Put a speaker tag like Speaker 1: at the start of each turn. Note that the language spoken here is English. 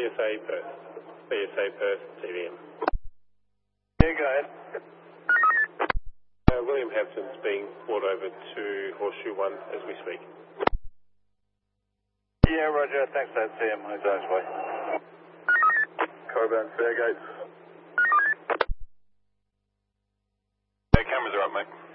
Speaker 1: BSA Perth. BSA Perth, TVM.
Speaker 2: Yeah, go ahead.
Speaker 1: William Hampton's being brought over to Horseshoe 1 as we speak.
Speaker 2: Yeah, roger. Thanks, Dad. See him. He's on his way.
Speaker 3: Coburn, Fairgate.
Speaker 2: Yeah, cameras are up, mate.